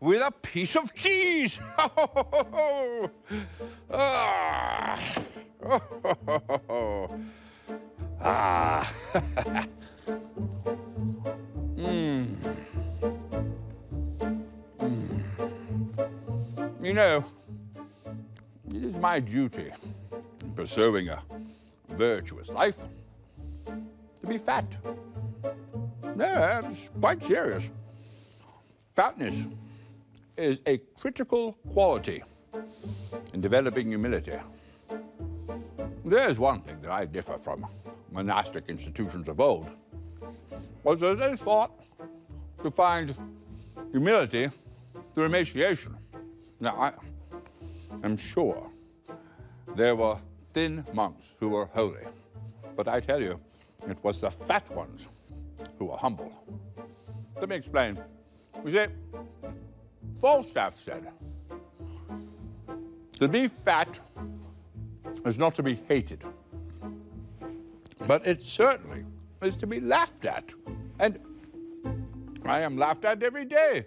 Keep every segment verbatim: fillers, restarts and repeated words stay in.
with a piece of cheese. ah. ah. mm. Mm. You know, it is my duty in pursuing a virtuous life to be fat. No, it's quite serious. Fatness is a critical quality in developing humility. There's one thing that I differ from monastic institutions of old, was that they thought to find humility through emaciation. Now, I am sure there were thin monks who were holy, but I tell you, it was the fat ones who were humble. Let me explain. You see, Falstaff said, to be fat is not to be hated, but it certainly is to be laughed at. And I am laughed at every day.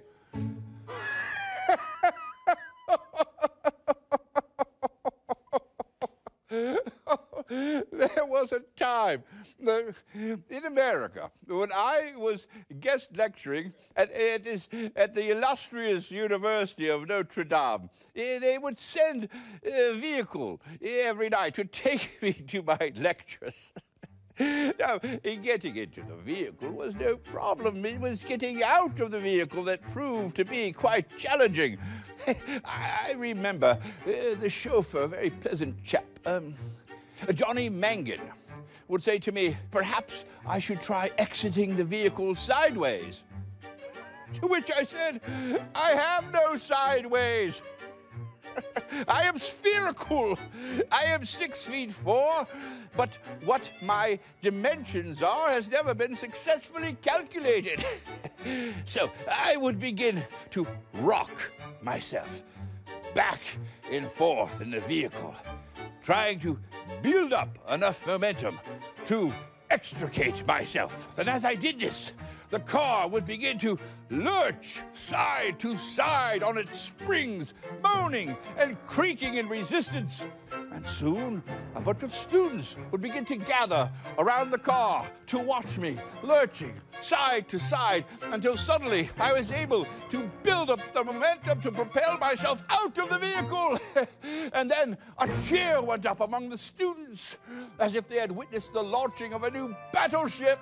There was a time in America when I was guest lecturing at, at, this, at the illustrious University of Notre Dame. They would send a vehicle every night to take me to my lectures. Now, getting into the vehicle was no problem. It was getting out of the vehicle that proved to be quite challenging. I remember uh, the chauffeur, a very pleasant chap, um, Johnny Mangan, would say to me, perhaps I should try exiting the vehicle sideways. To which I said, I have no sideways. I am spherical. I am six feet four, but what my dimensions are has never been successfully calculated. So I would begin to rock myself back and forth in the vehicle, trying to build up enough momentum to extricate myself. And as I did this, the car would begin to lurch side to side on its springs, moaning and creaking in resistance. And soon, a bunch of students would begin to gather around the car to watch me lurching side to side until suddenly I was able to build up the momentum to propel myself out of the vehicle. And then a cheer went up among the students as if they had witnessed the launching of a new battleship.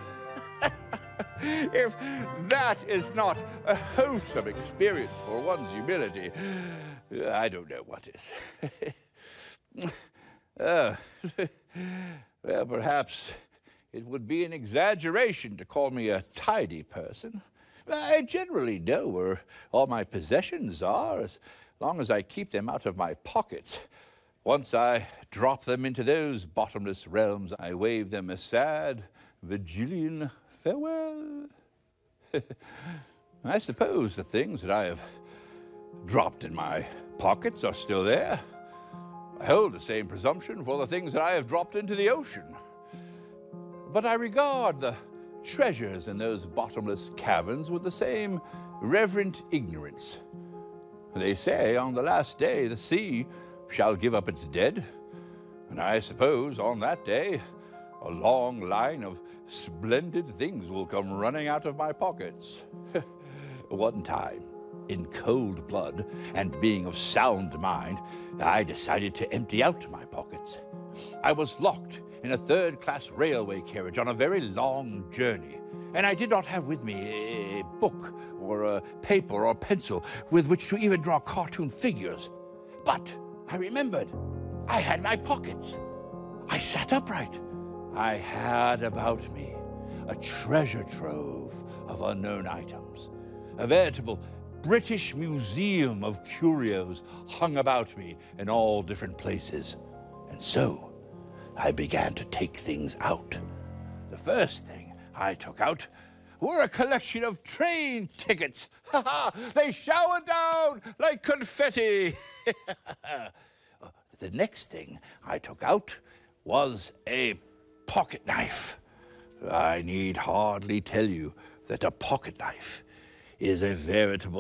If that is not a wholesome experience for one's humility, I don't know what is. uh, well, perhaps it would be an exaggeration to call me a tidy person. I generally know where all my possessions are, as long as I keep them out of my pockets. Once I drop them into those bottomless realms, I wave them a sad, Virgilian farewell. I suppose the things that I have dropped in my pockets are still there. I hold the same presumption for the things that I have dropped into the ocean. But I regard the treasures in those bottomless caverns with the same reverent ignorance. They say on the last day the sea shall give up its dead, and I suppose on that day a long line of splendid things will come running out of my pockets. One time, in cold blood and being of sound mind, I decided to empty out my pockets. I was locked in a third-class railway carriage on a very long journey, and I did not have with me a book or a paper or pencil with which to even draw cartoon figures. But I remembered I had my pockets. I sat upright. I had about me a treasure trove of unknown items. A veritable British museum of curios hung about me in all different places. And so I began to take things out. The first thing I took out were a collection of train tickets. Ha ha! They showered down like confetti. The next thing I took out was a pocket knife. I need hardly tell you that a pocket knife is a veritable